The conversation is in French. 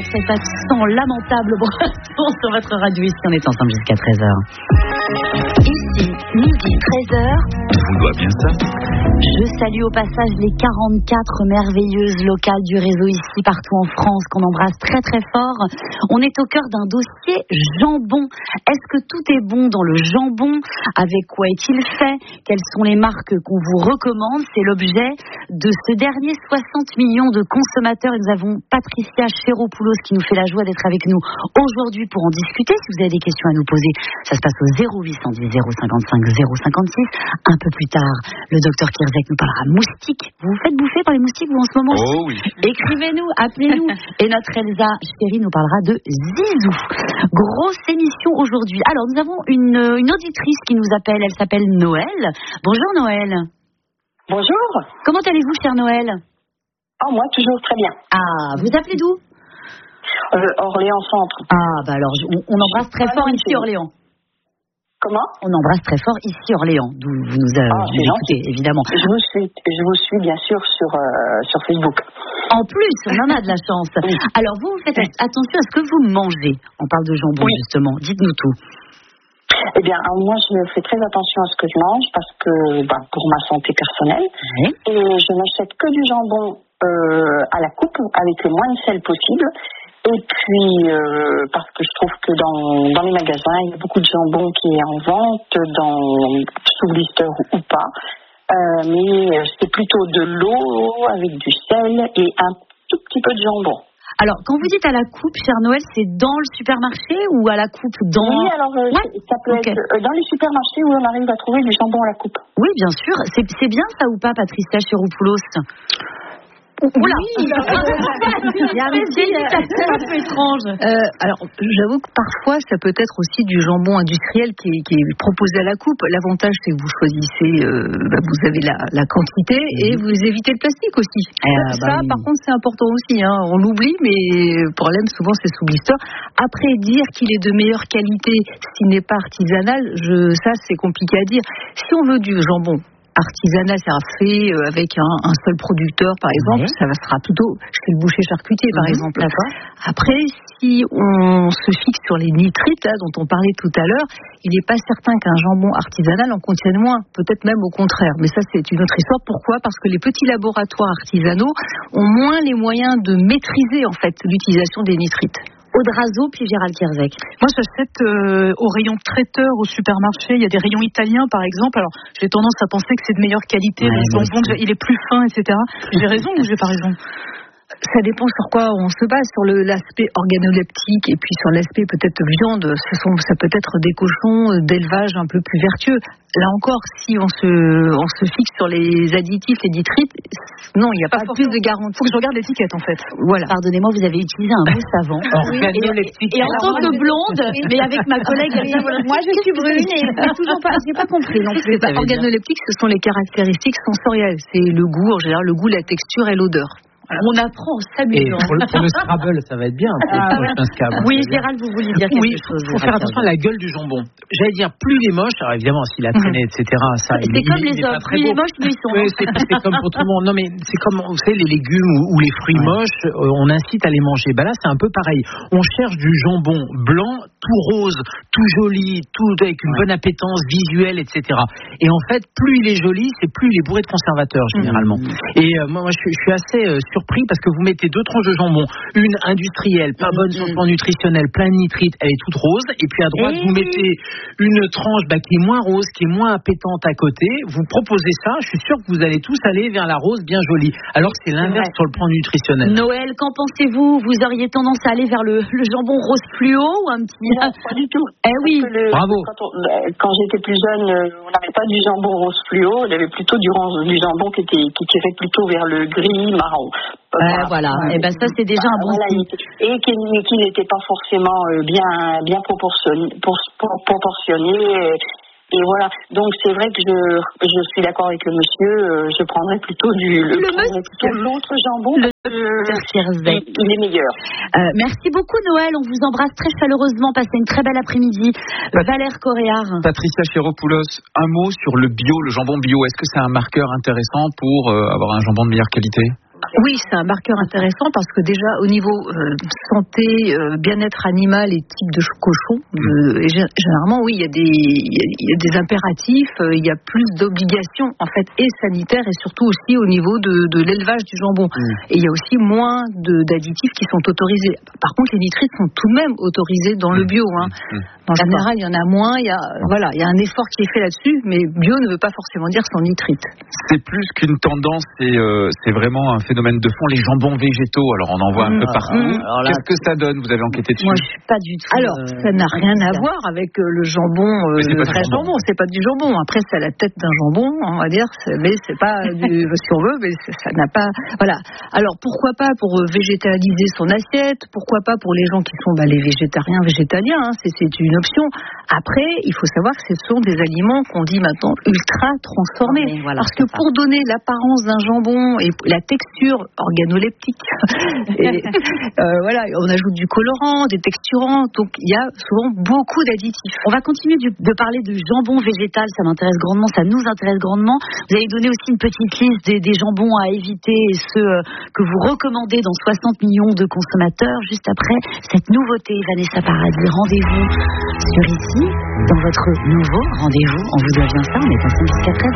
cet accent lamentable. Bonjour sur votre radio, ici on est ensemble jusqu'à 13h. Ici, midi 13h. Je vous dois bien ça. Je salue au passage les 44 merveilleuses locales du réseau ici partout en France qu'on embrasse très très fort. On est au cœur d'un dossier jambon. Est-ce que tout est bon dans le jambon? Avec quoi est-il fait? Quelles sont les marques qu'on vous recommande? C'est l'objet de ce dernier 60 millions de consommateurs. Et nous avons Patricia Chéropoulos qui nous fait la joie d'être avec nous aujourd'hui pour en discuter. Si vous avez des questions à nous poser, ça se passe au 0810 055 056. Un peu plus tard, le docteur Kirzek nous parlera moustiques. Vous vous faites bouffer par les moustiques, vous, en ce moment? Oh oui. Écrivez-nous, appelez-nous. Et notre Elsa Chéri nous parlera de Zizou. Grosse émission aujourd'hui. Alors, nous avons une auditrice qui nous appelle. Elle s'appelle Noël. Bonjour Noël. Bonjour. Comment allez-vous, chère Noël? Oh, moi, toujours très bien. Ah, vous appelez d'où? Orléans Centre. Ah, bah alors, on embrasse très fort ici Orléans. Comment? On embrasse très fort ici Orléans, d'où vous nous écoutez, évidemment. Je vous suis bien sûr sur Facebook. En plus, on en a de la chance. Oui. Alors, vous faites attention à ce que vous mangez. On parle de jambon, oui, justement. Dites-nous tout. Eh bien, moi, je fais très attention à ce que je mange parce que, pour ma santé personnelle. Oui. Et je n'achète que du jambon à la coupe avec le moins de sel possible. Et puis, parce que je trouve que dans les magasins, il y a beaucoup de jambon qui est en vente, sous blister ou pas. Mais c'est plutôt de l'eau avec du sel et un tout petit peu de jambon. Alors, quand vous dites à la coupe, chère Noël, c'est dans le supermarché ou à la coupe dans... Oui, alors ça peut être dans les supermarchés où on arrive à trouver du jambon à la coupe. Oui, bien sûr. C'est bien ça ou pas, Patricia Chéropoulos? Oula, il y a un peu étrange. Alors, j'avoue que parfois, ça peut être aussi du jambon industriel qui est proposé à la coupe. L'avantage, c'est que vous choisissez, vous avez la quantité et vous évitez le plastique aussi. Ça, par contre, c'est important aussi. On l'oublie, mais le problème, souvent, c'est sous blister. Après, dire qu'il est de meilleure qualité s'il n'est pas artisanal, ça, c'est compliqué à dire. Si on veut du jambon artisanal, c'est fait avec un seul producteur, par exemple, ça sera plutôt chez le boucher charcutier, par exemple. D'accord. Après, si on se fixe sur les nitrites, dont on parlait tout à l'heure, il n'est pas certain qu'un jambon artisanal en contienne moins, peut-être même au contraire. Mais ça, c'est une autre histoire. Pourquoi? Parce que les petits laboratoires artisanaux ont moins les moyens de maîtriser, en fait, l'utilisation des nitrites. Aude Razo, puis Gérald Kirzek. Moi, j'achète au rayon traiteur au supermarché. Il y a des rayons italiens, par exemple. Alors, j'ai tendance à penser que c'est de meilleure qualité. Le jambon, il est plus fin, etc. J'ai raison ou j'ai pas raison? Ça dépend sur quoi on se base, sur l'aspect organoleptique et puis sur l'aspect peut-être viande. Ça peut être des cochons d'élevage un peu plus vertueux. Là encore, si on se fixe sur les additifs, les nitrites, non, il n'y a pas plus de garantie. Il faut que je regarde l'étiquette, en fait. Voilà. Pardonnez-moi, vous avez utilisé un mot savant. Et en tant que blonde, mais avec ma collègue, moi je suis brune et toujours pas, j'ai pas compris non plus. Organoleptique, ce sont les caractéristiques sensorielles. C'est le goût, en général, le goût, la texture et l'odeur. On apprend, on s'amuse. Et pour le Scrabble, ça va être bien. Oui, Gérald, vous vouliez dire quelque chose? Il faut faire attention à la gueule du jambon. J'allais dire, plus il est moche, alors évidemment, s'il a traîné, etc., ça, c'est comme les hommes, plus il est moche, plus ils sont. Oui, c'est comme pour tout le monde. Non, mais c'est comme, vous savez, les légumes ou les fruits moches, on incite à les manger. Là, c'est un peu pareil. On cherche du jambon blanc, tout rose, tout joli, tout avec une bonne appétence visuelle, etc. Et en fait, plus il est joli, c'est plus il est bourré de conservateurs, généralement. Et moi, je suis assez surpris parce que vous mettez deux tranches de jambon, une industrielle, pas bonne sur le plan nutritionnel, plein de nitrites, elle est toute rose, et puis à droite vous mettez une tranche qui est moins rose, qui est moins appétante à côté, vous proposez ça, je suis sûr que vous allez tous aller vers la rose bien jolie, alors que c'est l'inverse sur le plan nutritionnel. Noël, qu'en pensez-vous? Vous auriez tendance à aller vers le jambon rose fluo ou un petit... Non, pas du tout. Oui. Bravo. Quand j'étais plus jeune, on n'avait pas du jambon rose fluo, on avait plutôt du jambon qui tirait plutôt vers le gris marron. Voilà. Et ça c'est déjà un bon signe. Et qui n'était pas forcément bien proportionné. Et voilà. Donc c'est vrai que je suis d'accord avec le monsieur. Je prendrais plutôt l'autre jambon. Il est meilleur. Merci beaucoup Noël. On vous embrasse très chaleureusement. Passez une très belle après-midi. Valère Coréard. Patricia Chéropoulos, un mot sur le bio, le jambon bio. Est-ce que c'est un marqueur intéressant pour avoir un jambon de meilleure qualité? Oui, c'est un marqueur intéressant parce que déjà au niveau santé, bien-être animal et type de cochon, généralement oui, il y a des impératifs, il y a plus d'obligations en fait et sanitaires et surtout aussi au niveau de l'élevage du jambon. Et il y a aussi moins d'additifs qui sont autorisés. Par contre, les nitrites sont tout de même autorisés dans le bio. En général, il y en a moins. Il y a un effort qui est fait là-dessus, mais bio ne veut pas forcément dire sans nitrite. C'est plus qu'une tendance, c'est vraiment un phénomène de fond. Les jambons végétaux, alors on en voit un peu partout. Qu'est-ce que ça donne? Vous avez enquêté dessus? Moi, je suis pas du tout. Alors, ça n'a rien à voir avec le jambon, le vrai jambon. C'est pas du jambon. Après, c'est la tête d'un jambon, on va dire, mais c'est pas si on veut, mais ça n'a pas. Voilà. Alors, pourquoi pas pour végétaliser son assiette? Pourquoi pas pour les gens qui sont les végétariens, végétaliens? C'est une option. Après, il faut savoir que ce sont des aliments qu'on dit maintenant ultra transformés. Parce que pour donner l'apparence d'un jambon et la texture organoleptique, on ajoute du colorant, des texturants, donc il y a souvent beaucoup d'additifs. On va continuer de parler de jambon végétal, ça m'intéresse grandement, ça nous intéresse grandement. Vous avez donné aussi une petite liste des jambons à éviter et ceux que vous recommandez dans 60 millions de consommateurs. Juste après cette nouveauté, Vanessa Paradis, rendez-vous sur ici, dans votre nouveau rendez-vous. On vous doit bien ça, on est ensemble jusqu'à 13h.